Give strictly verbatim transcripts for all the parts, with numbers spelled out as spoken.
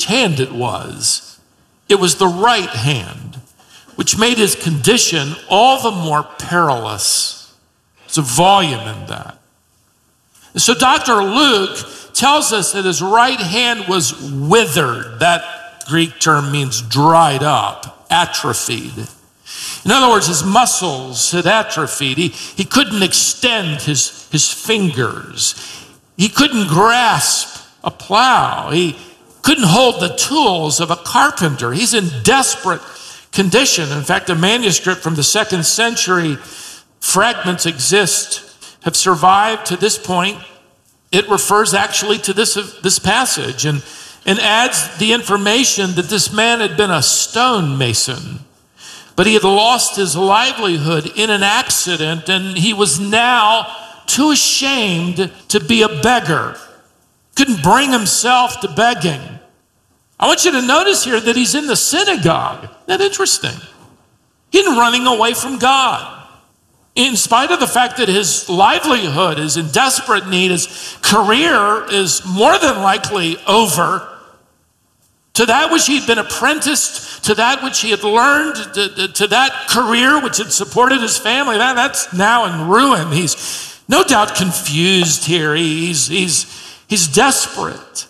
hand it was. It was the right hand, which made his condition all the more perilous. There's a volume in that. And so Doctor Luke tells us that his right hand was withered. That Greek term means dried up, atrophied. In other words, his muscles had atrophied. He, he couldn't extend his, his fingers. He couldn't grasp a plow. He couldn't hold the tools of a carpenter. He's in desperate condition. In fact, a manuscript from the second century, fragments exist, have survived to this point. It refers actually to this, this passage and, and adds the information that this man had been a stonemason, but he had lost his livelihood in an accident, and he was now too ashamed to be a beggar. Couldn't bring himself to begging. I want you to notice here that he's in the synagogue. Isn't that interesting? He's running away from God. In spite of the fact that his livelihood is in desperate need, his career is more than likely over. To that which he had been apprenticed, to that which he had learned, to, to that career which had supported his family, that, that's now in ruin. He's no doubt confused here. He's, he's, he's desperate.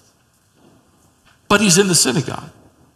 But he's in the synagogue.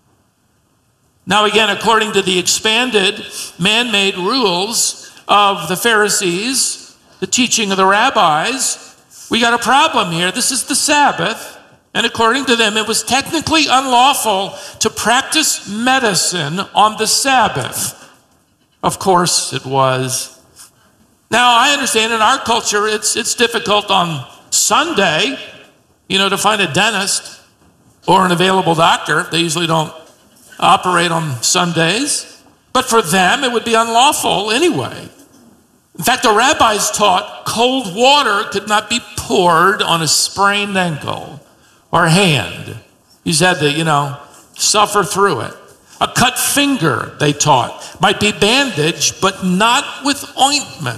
Now again, according to the expanded man-made rules of the Pharisees, the teaching of the rabbis, we got a problem here. This is the Sabbath. And according to them, it was technically unlawful to practice medicine on the Sabbath. Of course it was. Now, I understand in our culture, it's, it's difficult on Sunday, you know, to find a dentist or an available doctor. They usually don't operate on Sundays. But for them, it would be unlawful anyway. In fact, the rabbis taught cold water could not be poured on a sprained ankle or hand. You just had to, you know, suffer through it. A cut finger, they taught, might be bandaged, but not with ointment.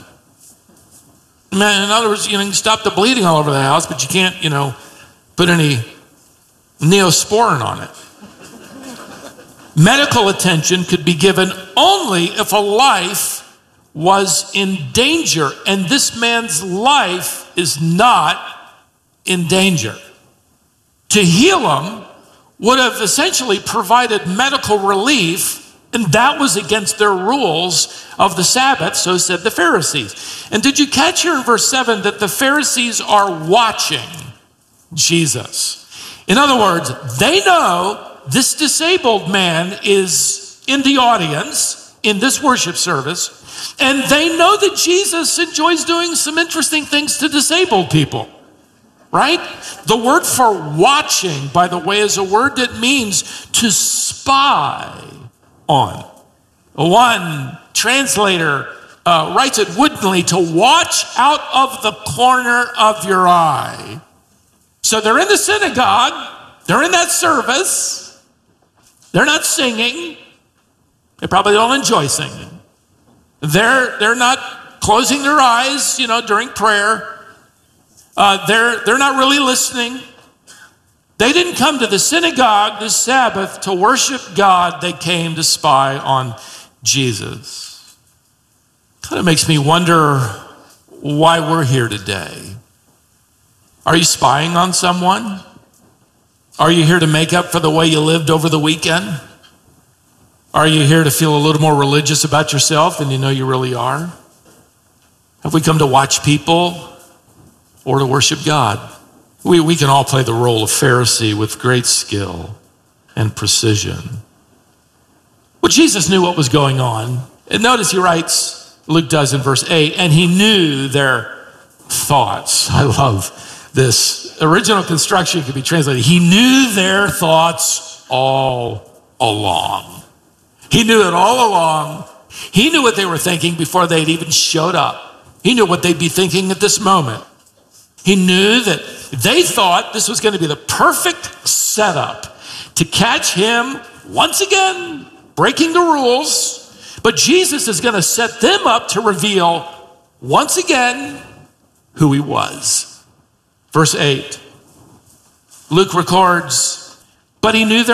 In other words, you know, you can stop the bleeding all over the house, but you can't, you know, put any Neosporin on it. Medical attention could be given only if a life was in danger, and this man's life is not in danger. To heal him would have essentially provided medical relief, and that was against their rules of the Sabbath, so said the Pharisees. And did you catch here in verse seven that the Pharisees are watching Jesus? In other words, they know this disabled man is in the audience in this worship service, and they know that Jesus enjoys doing some interesting things to disabled people. Right? The word for watching, by the way, is a word that means to spy on. One translator uh, writes it woodenly, to watch out of the corner of your eye. So they're in the synagogue, they're in that service, they're not singing, they probably don't enjoy singing. They're, they're not closing their eyes, you know, during prayer. Uh, they're, they're not really listening. They didn't come to the synagogue this Sabbath to worship God. They came to spy on Jesus. Kind of makes me wonder why we're here today. Are you spying on someone? Are you here to make up for the way you lived over the weekend? Are you here to feel a little more religious about yourself than you know you really are? Have we come to watch people or to worship God? We, we can all play the role of Pharisee with great skill and precision. Well, Jesus knew what was going on. And notice he writes, Luke does in verse eight, and he knew their thoughts. I love this. Original construction could be translated, he knew their thoughts all along. He knew it all along. He knew what they were thinking before they'd even showed up. He knew what they'd be thinking at this moment. He knew that they thought this was going to be the perfect setup to catch him once again breaking the rules. But Jesus is going to set them up to reveal once again who he was. Verse eight, Luke records, but he knew their